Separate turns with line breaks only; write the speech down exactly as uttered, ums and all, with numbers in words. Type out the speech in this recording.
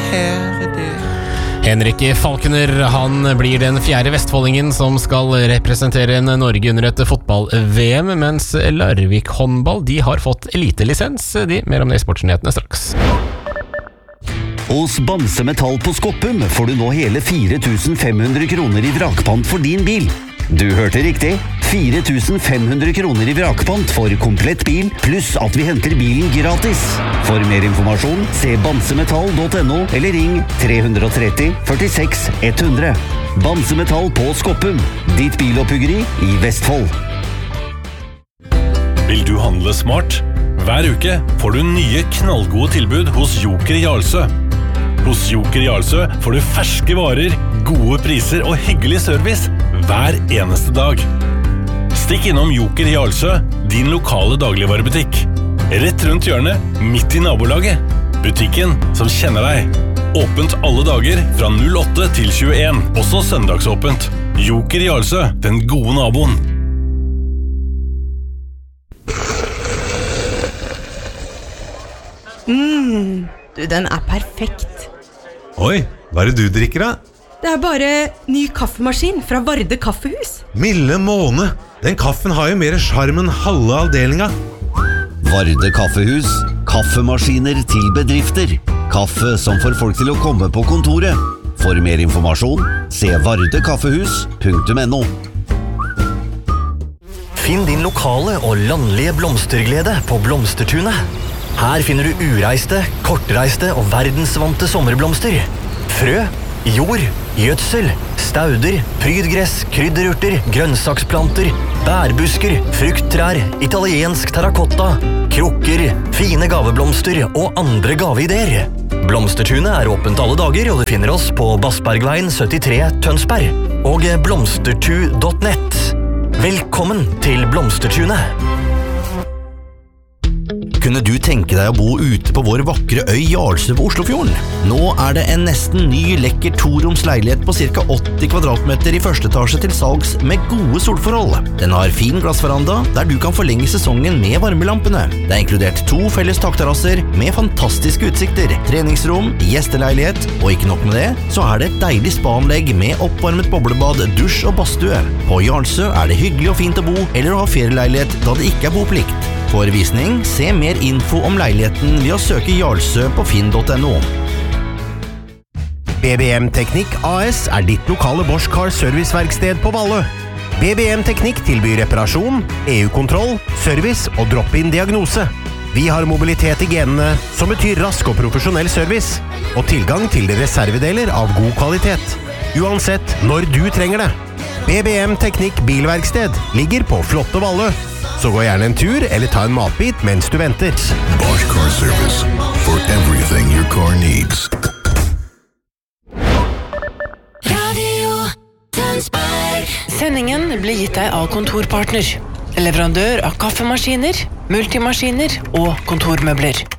her er det.
Henrik Falkner, han blir den fjerde vestfoldingen som skal representere Norge under et fotball-V M, mens Larvik håndball, de har fått elitelisens. De, mer om det i sportsnyhetene straks.
Hos Bamse Metall på Skoppum får du nå hele fire tusen fem hundre kroner i vrakpant for din bil. Du hørte riktig. fire tusen fem hundre kroner i vrakpant for komplett bil, pluss at vi henter bilen gratis. For mer informasjon, se bamsemetall punktum no eller ring tre tre tre, førtiseks, hundre. Bamse Metall på Skoppum, ditt biloppbyggeri i Vestfold.
Vil du handle smart? Hver uke får du nye knallgode tilbud hos Joker Jarlsø. Hos Joker Jarlsø får du ferske varer, gode priser og hyggelig service hver eneste dag. Stikk innom Joker Jarlsø, din lokale dagligvarebutikk. Rett rundt hjørnet, midt i nabolaget. Butikken som kjenner deg. Åpent alle dager fra null åtte til tjueen, også søndagsåpent. Joker Jarlsø, den gode naboen.
Mm, du, den er perfekt.
Oi, hva er det du drikker da?
Det er bare ny kaffemaskin fra Varde Kaffehus.
Milde måne, den kaffen har jo mer charm enn halve avdelinga.
Varde Kaffehus, kaffemaskiner til bedrifter. Kaffe som får folk til å komme på kontoret. For mer informasjon, se varde kaffehus punktum no.
Finn din lokale og landlige blomsterglede på Blomstertunet. Her finner du ureiste, kortreiste og verdensvante sommerblomster. Frø, jord, gjødsel, stauder, prydgress, krydderurter, grønnsaksplanter, bærbusker, frukttrær, italiensk terrakotta, krukker, fine gaveblomster og andre gaveideer. Blomstertunet er åpent alle dager, og du finner oss på Bassbergveien syttitre Tønsberg og blomstertu punktum nett. Velkommen til Blomstertunet! Kunne du tenke deg å bo ute på vår vakre øy Jarlsø på Oslofjorden? Nå er det en nesten ny, lekker toroms leilighet på ca. åtti kvadratmeter i første etasje til salgs med gode solforhold. Den har fin glassveranda, der du kan forlenge sesongen med varmelampene. Det er inkludert to felles takterrasser med fantastiske utsikter, treningsrom, gjesteleilighet, og ikke nok med det, så er det et deilig spa-anlegg med oppvarmet boblebad, dusj og badstue. På Jarlsø er det hyggelig og fint å bo, eller å ha ferieleilighet da det ikke er boplikt. For visning, se mer info om leiligheten ved å søke Jarlsø på finn punktum no.
B B M Teknikk A S er ditt lokale Bosch Car serviceverksted på Valle. B B M Teknikk tilbyr reparasjon, E U-kontroll, service og drop-in diagnose. Vi har mobilitet i genene, som betyr rask og profesjonell service, og tilgang til reservedeler av god kvalitet. Uansett når du trenger det. B B M Teknikk Bilverksted ligger på flotte Valle. Så gå gjerne en tur eller ta en matbit mens du venter.
Bosch Car Service, for everything your car needs.
Radio Tønsberg.
Sendingen blir gitt deg av Kontorpartner, leverandør av kaffemaskiner, multimaskiner og kontormøbler.